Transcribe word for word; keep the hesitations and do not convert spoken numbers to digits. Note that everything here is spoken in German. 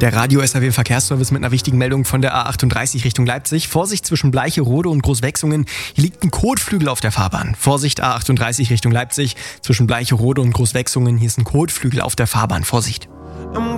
Der Radio S R W Verkehrsservice mit einer wichtigen Meldung von der A achtunddreißig Richtung Leipzig. Vorsicht zwischen Bleicherode und Großwechsungen. Hier liegt ein Kotflügel auf der Fahrbahn. Vorsicht A achtunddreißig Richtung Leipzig. Zwischen Bleicherode und Großwechsungen. Hier ist ein Kotflügel auf der Fahrbahn. Vorsicht.